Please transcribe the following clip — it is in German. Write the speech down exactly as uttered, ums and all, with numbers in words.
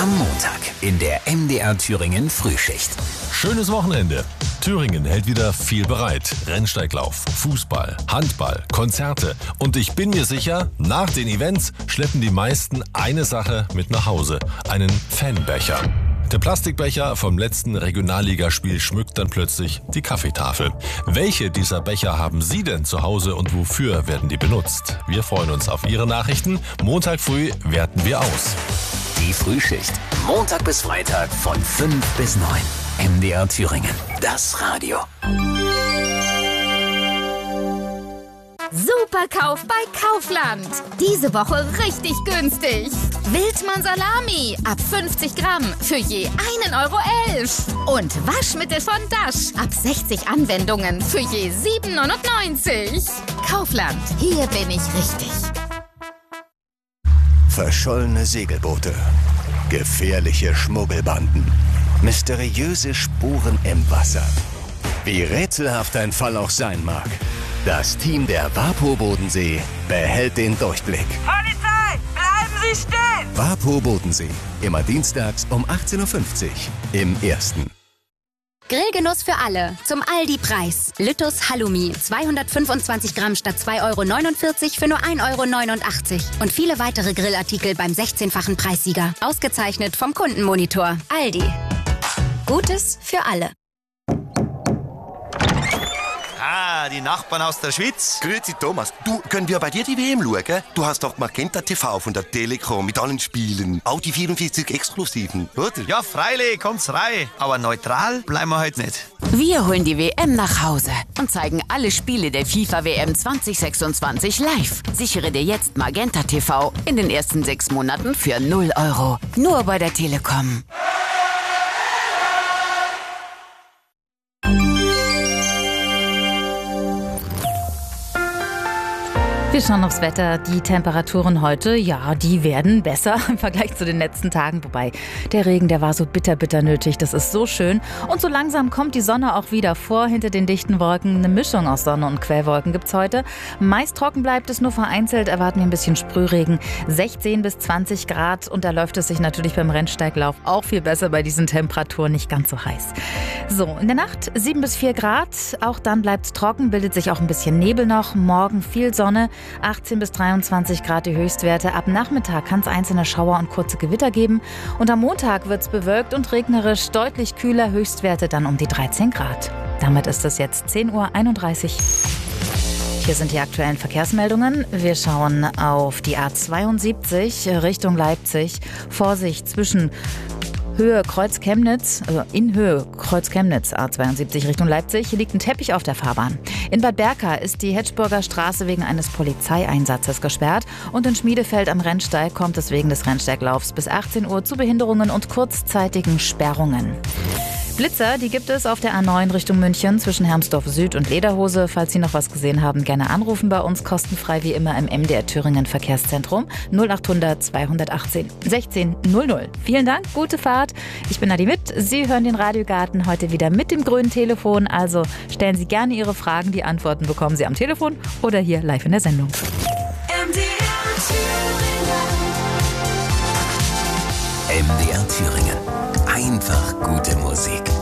Am Montag in der M D R Thüringen Frühschicht. Schönes Wochenende. Thüringen hält wieder viel bereit. Rennsteiglauf, Fußball, Handball, Konzerte. Und ich bin mir sicher, nach den Events schleppen die meisten eine Sache mit nach Hause. Einen Fanbecher. Der Plastikbecher vom letzten Regionalligaspiel schmückt dann plötzlich die Kaffeetafel. Welche dieser Becher haben Sie denn zu Hause und wofür werden die benutzt? Wir freuen uns auf Ihre Nachrichten. Montag früh werten wir aus. Die Frühschicht. Montag bis Freitag von fünf bis neun. M D R Thüringen. Das Radio. Superkauf bei Kaufland. Diese Woche richtig günstig. Wildmann Salami ab fünfzig Gramm für je einen Euro elf. Und Waschmittel von Dash ab sechzig Anwendungen für je sieben neunundneunzig. Kaufland, hier bin ich richtig. Verschollene Segelboote, gefährliche Schmuggelbanden, mysteriöse Spuren im Wasser. Wie rätselhaft ein Fall auch sein mag, das Team der WaPo Bodensee behält den Durchblick. Polizei, bleiben Sie stehen! WaPo Bodensee, immer dienstags um achtzehn Uhr fünfzig im Ersten. Grillgenuss für alle. Zum Aldi-Preis. Lüttus Halloumi. zweihundertfünfundzwanzig Gramm statt zwei Euro neunundvierzig für nur ein Euro neunundachtzig. Und viele weitere Grillartikel beim sechzehnfachen Preissieger. Ausgezeichnet vom Kundenmonitor. Aldi. Gutes für alle. Ah, die Nachbarn aus der Schweiz. Grüezi Thomas, du, können wir bei dir die W M schauen? Du hast doch Magenta T V von der Telekom mit allen Spielen. Auch die vierundvierzig Exklusiven, oder? Ja, freilich, kommt's rein. Aber neutral bleiben wir heute nicht. Wir holen die W M nach Hause und zeigen alle Spiele der FIFA W M zwanzig sechsundzwanzig live. Sichere dir jetzt Magenta T V in den ersten sechs Monaten für null Euro. Nur bei der Telekom. Wir schauen aufs Wetter. Die Temperaturen heute, ja, die werden besser im Vergleich zu den letzten Tagen. Wobei, der Regen, der war so bitter, bitter nötig. Das ist so schön. Und so langsam kommt die Sonne auch wieder vor. Hinter den dichten Wolken eine Mischung aus Sonne und Quellwolken gibt's heute. Meist trocken bleibt es, nur vereinzelt erwarten wir ein bisschen Sprühregen. sechzehn bis zwanzig Grad. Und da läuft es sich natürlich beim Rennsteiglauf auch viel besser bei diesen Temperaturen. Nicht ganz so heiß. So, in der Nacht sieben bis vier Grad. Auch dann bleibt's trocken, bildet sich auch ein bisschen Nebel noch. Morgen viel Sonne. achtzehn bis dreiundzwanzig Grad die Höchstwerte. Ab Nachmittag kann es einzelne Schauer und kurze Gewitter geben. Und am Montag wird es bewölkt und regnerisch, deutlich kühler, Höchstwerte dann um die dreizehn Grad. Damit ist es jetzt zehn Uhr einunddreißig. Hier sind die aktuellen Verkehrsmeldungen. Wir schauen auf die A zweiundsiebzig Richtung Leipzig. Vorsicht zwischen Höhe Kreuz-Chemnitz, also in Höhe Kreuz-Chemnitz, A zweiundsiebzig Richtung Leipzig, hier liegt ein Teppich auf der Fahrbahn. In Bad Berka ist die Hetschburger Straße wegen eines Polizeieinsatzes gesperrt und in Schmiedefeld am Rennsteig kommt es wegen des Rennsteiglaufs bis achtzehn Uhr zu Behinderungen und kurzzeitigen Sperrungen. Blitzer, die gibt es auf der A neun Richtung München zwischen Hermsdorf Süd und Lederhose. Falls Sie noch was gesehen haben, gerne anrufen bei uns, kostenfrei wie immer im M D R Thüringen Verkehrszentrum null achthundert zweihundertachtzehn sechzehn null null. Vielen Dank, gute Fahrt. Ich bin Adi Mitt. Sie hören den Radiogarten heute wieder mit dem grünen Telefon. Also stellen Sie gerne Ihre Fragen. Die Antworten bekommen Sie am Telefon oder hier live in der Sendung. M D R Thüringen. M D R Thüringen. Einfach gute Musik.